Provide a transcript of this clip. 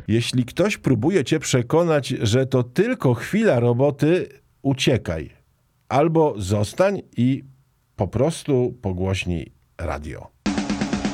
Jeśli ktoś próbuje cię przekonać, że to tylko chwila roboty, uciekaj. Albo zostań i po prostu pogłośnij radio.